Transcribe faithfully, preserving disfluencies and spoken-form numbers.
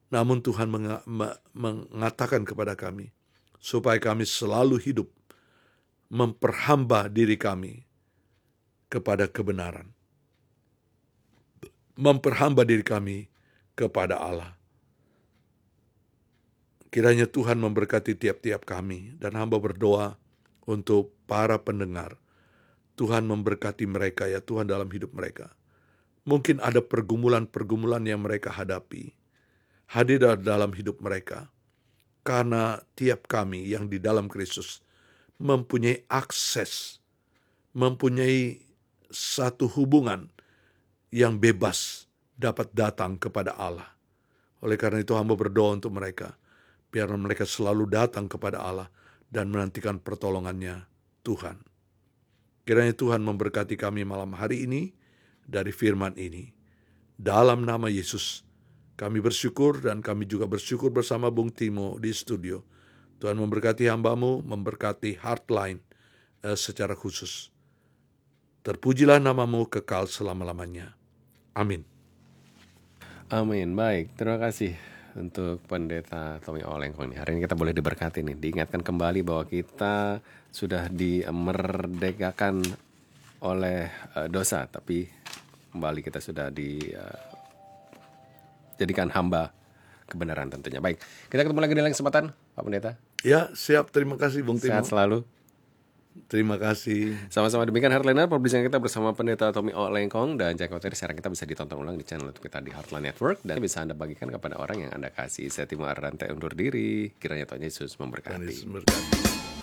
Namun Tuhan menga- me- mengatakan kepada kami, supaya kami selalu hidup memperhamba diri kami kepada kebenaran. Memperhamba diri kami kepada Allah. Kiranya Tuhan memberkati tiap-tiap kami, dan hamba berdoa untuk para pendengar. Tuhan memberkati mereka ya Tuhan dalam hidup mereka. Mungkin ada pergumulan-pergumulan yang mereka hadapi, hadir dalam hidup mereka. Karena tiap kami yang di dalam Kristus mempunyai akses, mempunyai satu hubungan yang bebas dapat datang kepada Allah. Oleh karena itu hamba berdoa untuk mereka, biar mereka selalu datang kepada Allah dan menantikan pertolongannya Tuhan. Kiranya Tuhan memberkati kami malam hari ini dari firman ini. Dalam nama Yesus, kami bersyukur, dan kami juga bersyukur bersama Bung Timo di studio. Tuhan memberkati hambamu, memberkati Heartline eh, secara khusus. Terpujilah namamu kekal selama-lamanya. Amin. Amin. Baik, terima kasih untuk Pendeta Tommy Olengkong ini. Hari ini kita boleh diberkati nih, diingatkan kembali bahwa kita sudah dimerdekakan oleh uh, dosa, tapi kembali kita sudah dijadikan uh, hamba kebenaran tentunya. Baik, kita ketemu lagi di lain kesempatan, Pak Pendeta. Ya, siap. Terima kasih Bung Timo. Sehat selalu. Terima kasih. Sama-sama demikian Heartliner, perbincangan kita bersama Pendeta Tommy Olengkong dan Jack Oteri. Sekarang kita bisa ditonton ulang di channel YouTube kita di Heartline Network, dan bisa Anda bagikan kepada orang yang Anda kasih. Saya Timo Arante undur diri. Kiranya Tuhan Yesus memberkati. Tuhan Yesus memberkati.